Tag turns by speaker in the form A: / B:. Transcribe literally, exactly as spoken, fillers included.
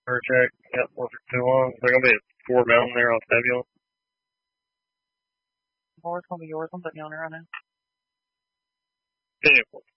A: Air check. Yep, one for too long. They're gonna be at four mountain there on Fabulous.
B: Four's gonna be yours. I'm putting you on there right now.
A: Vehicle.